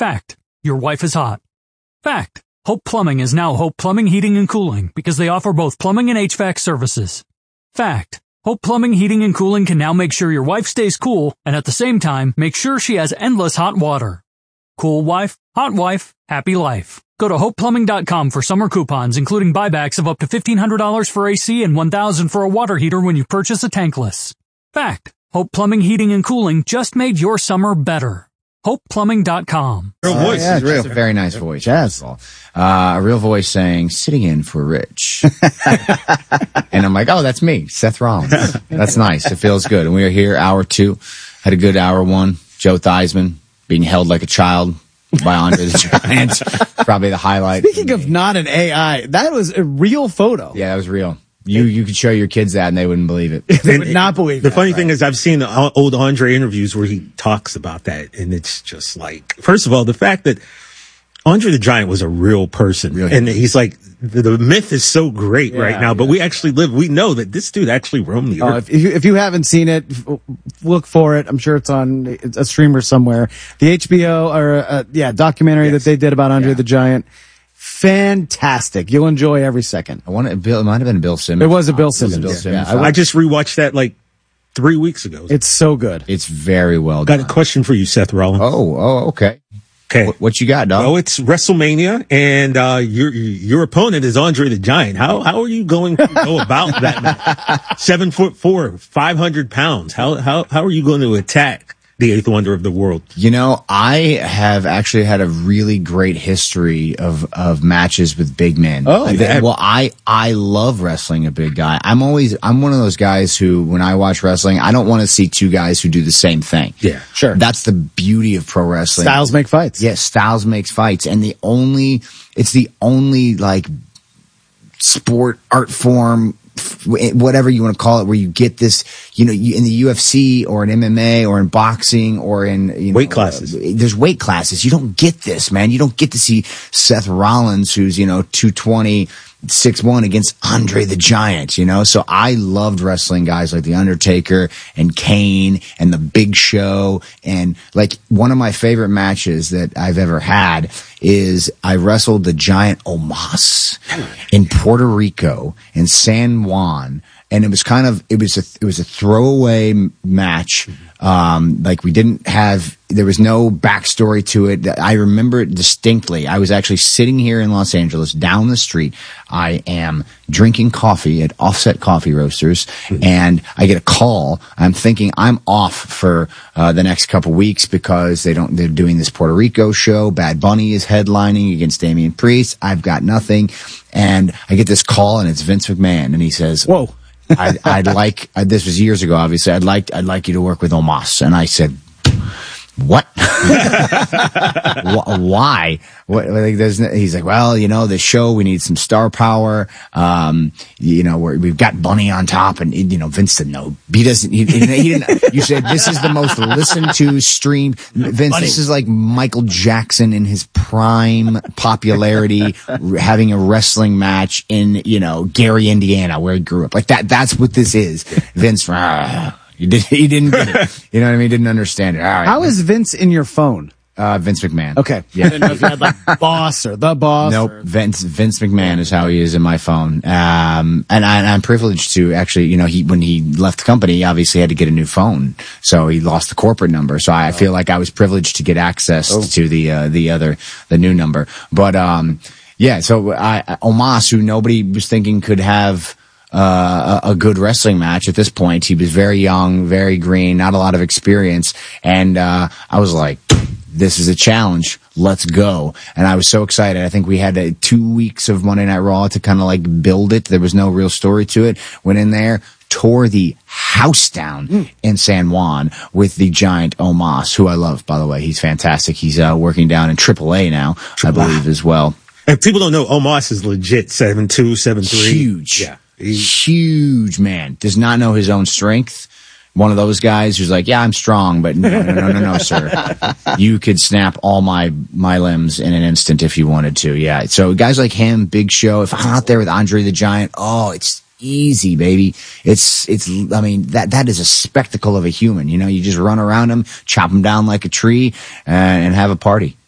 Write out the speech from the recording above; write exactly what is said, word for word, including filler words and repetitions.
Fact. Your wife is hot. Fact. Hope Plumbing is now Hope Plumbing, Heating, and Cooling because they offer both plumbing and H V A C services. Fact. Hope Plumbing, Heating, and Cooling can now make sure your wife stays cool and at the same time make sure she has endless hot water. Cool wife, hot wife, happy life. Go to hope plumbing dot com for summer coupons, including buybacks of up to fifteen hundred dollars for A C and one thousand dollars for a water heater when you purchase a tankless. Fact. Hope Plumbing, Heating, and Cooling just made your summer better. hope plumbing dot com. Real voice. Uh, yeah, is real. It's a very nice voice. Jazz. Uh, a real voice saying, sitting in for Rich. And I'm like, oh, that's me, Seth Rollins. That's nice. It feels good. And we are here, hour two. Had a good hour one. Joe Theismann being held like a child by Andre the Giant. Probably the highlight. Speaking of not an A I, that was a real photo. Yeah, that was real. You you could show your kids that and they wouldn't believe it. They would not believe The that, funny right. thing is, I've seen the old Andre interviews where he talks about that, and it's just like, first of all, the fact that Andre the Giant was a real person, Real and he's like, the, the myth is so great Yeah, right now, but yeah. we actually live, we know that this dude actually roamed the Uh, earth. if, you, if you haven't seen it, f- look for it. I'm sure it's on it's a streamer somewhere. The H B O or uh, yeah documentary Yes. that they did about Andre Yeah. the Giant. Fantastic. You'll enjoy every second. I want to, Bill, it might have been Bill Simmons. It was a Bill It was a Simmons. Bill Yeah, Simmons. I I just rewatched that like three weeks ago. It's so good. It's very well Got done. a question for you, Seth Rollins. Oh, oh, okay. Okay. What, what you got, dog? Well, it's WrestleMania, and uh, your your opponent is Andre the Giant. How how are you going to go about that match? Seven foot four, five hundred pounds. How how how are you going to attack the eighth wonder of the world? You know, I have actually had a really great history of, of matches with big men. Oh, Like, yeah. well, I, I love wrestling a big guy. I'm always, I'm one of those guys who, when I watch wrestling, I don't want to see two guys who do the same thing. Yeah, sure. That's the beauty of pro wrestling. Styles make fights. Yes, styles makes fights. And the only, it's the only like sport, art form, f- whatever you want to call it, where you get this, you know, you, in the U F C or in M M A or in boxing or in, you know, Weight classes. uh, there's weight classes. You don't get this, man. You don't get to see Seth Rollins, who's, you know, two twenty, six one against Andre the Giant, you know? So I loved wrestling guys like The Undertaker and Kane and The Big Show. And like one of my favorite matches that I've ever had is I wrestled the Giant Omos in Puerto Rico in San Juan. And it was kind of, it was a, it was a throwaway m- match. Um, like we didn't have, there was no backstory to it. I remember it distinctly. I was actually sitting here in Los Angeles down the street. I am drinking coffee at Offset Coffee Roasters and I get a call. I'm thinking I'm off for, uh, the next couple weeks because they don't, they're doing this Puerto Rico show. Bad Bunny is headlining against Damian Priest. I've got nothing. And I get this call and it's Vince McMahon and he says, Whoa. I'd, I'd like, uh, this was years ago, obviously, I'd like, I'd like you to work with Omos. And I said, what? Wh- Why? What, like, there's, no- he's like, well, you know, the show, we need some star power. Um, you know, we're, we've got Bunny on top and, you know, Vince said no. He doesn't, he, he didn't, you said this is the most listened to stream. Vince, this is like Michael Jackson in his prime popularity, having a wrestling match in, you know, Gary, Indiana, where he grew up. Like that, that's what this is. Vince, ah, he, did, he didn't get it. You know what I mean? He didn't understand it. All right. How is Vince in your phone? Uh, Vince McMahon. Okay. Yeah. I didn't know if you had like boss or the boss. Nope. or- Vince, Vince McMahon is how he is in my phone. Um, and, I, and I'm privileged to actually, you know, he, when he left the company, he obviously had to get a new phone. So he lost the corporate number. So I feel like I was privileged to get access Oh. to the, uh, the other, the new number. But, um, yeah, so I, Omos, who nobody was thinking could have, uh, a, a good wrestling match at this point. He was very young, very green, not a lot of experience. And, uh, I was like, this is a challenge. Let's go. And I was so excited. I think we had uh, two weeks of Monday Night Raw to kind of like build it. There was no real story to it. Went in there, tore the house down mm. in San Juan with the Giant Omos, who I love, by the way. He's fantastic. He's uh, working down in triple A now, triple I believe, as well. And people don't know Omos is legit seven two, seven three. Huge. Yeah. Huge man. Does not know his own strength. One of those guys who's like, yeah, I'm strong, but no, no, no, no, no, sir. You could snap all my, my limbs in an instant if you wanted to. Yeah. So guys like him, Big Show, if I'm out there with Andre the Giant, oh, it's easy, baby. It's, it's, I mean, that, that is a spectacle of a human. You know, you just run around him, chop him down like a tree, uh, and have a party.